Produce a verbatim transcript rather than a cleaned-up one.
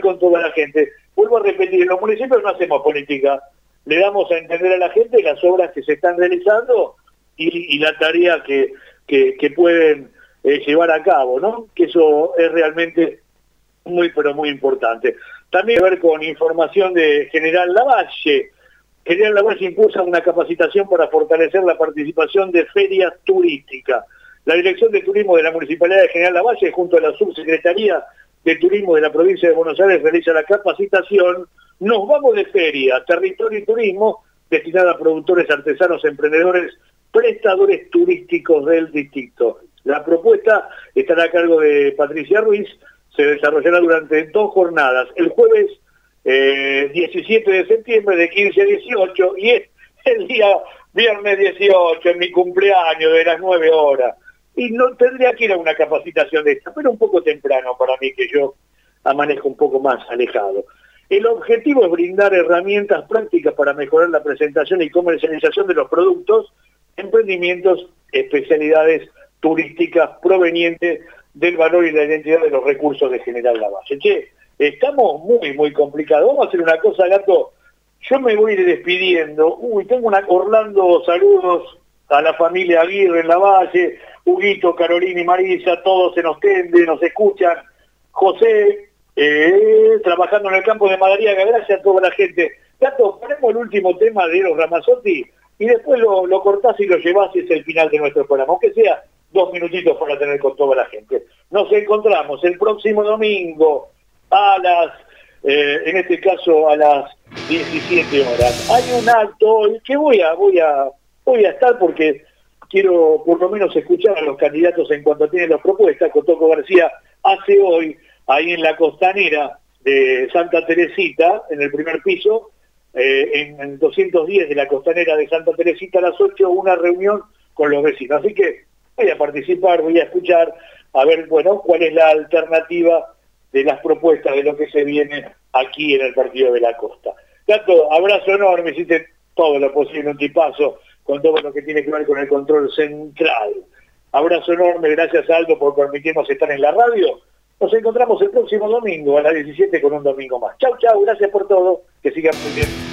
con toda la gente. Vuelvo a repetir, en los municipios no hacemos política, le damos a entender a la gente las obras que se están realizando y, y la tarea que, que, que pueden eh, llevar a cabo, ¿no? Que eso es realmente muy, pero muy importante. También a ver con información de General Lavalle. General Lavalle impulsa una capacitación para fortalecer la participación de ferias turísticas. La Dirección de Turismo de la Municipalidad de General Lavalle, junto a la Subsecretaría de Turismo de la Provincia de Buenos Aires, realiza la capacitación Nos Vamos de Feria, Territorio y Turismo, destinada a productores, artesanos, emprendedores, prestadores turísticos del distrito. La propuesta estará a cargo de Patricia Ruiz, se desarrollará durante dos jornadas, el jueves eh, diecisiete de septiembre de quince a dieciocho y es el día viernes dieciocho, en mi cumpleaños de las nueve horas. Y no tendría que ir a una capacitación de esta, pero un poco temprano para mí, que yo amanezco un poco más alejado. El objetivo es brindar herramientas prácticas para mejorar la presentación y comercialización de los productos, emprendimientos, especialidades turísticas provenientes del valor y la identidad de los recursos de General Lavalle. Che, estamos muy, muy complicados. Vamos a hacer una cosa, Gato. Yo me voy a ir despidiendo. Uy, tengo una... Orlando, saludos a la familia Aguirre en Lavalle, Huguito, Carolina y Marisa, todos se nos tenden, nos escuchan. José, eh, trabajando en el campo de Madariaga, gracias a toda la gente. Gato, ponemos el último tema de Eros Ramazzotti y después lo, lo cortás y lo llevás y es el final de nuestro programa, aunque sea dos minutitos para tener con toda la gente. Nos encontramos el próximo domingo a las, eh, en este caso a las diecisiete horas. Hay un acto hoy que voy a, voy a, voy a estar porque quiero por lo menos escuchar a los candidatos en cuanto tienen las propuestas. Cotoco García hace hoy, ahí en la costanera de Santa Teresita, en el primer piso, eh, en, en doscientos diez de la costanera de Santa Teresita a las ocho, una reunión con los vecinos. Así que voy a participar, voy a escuchar, a ver, bueno, cuál es la alternativa de las propuestas de lo que se viene aquí en el Partido de la Costa. Gato, abrazo enorme, hiciste todo lo posible, un tipazo, con todo lo que tiene que ver con el control central. Abrazo enorme, gracias Aldo por permitirnos estar en la radio. Nos encontramos el próximo domingo a las diecisiete con un domingo más. Chau, chau, gracias por todo, que sigan muy bien.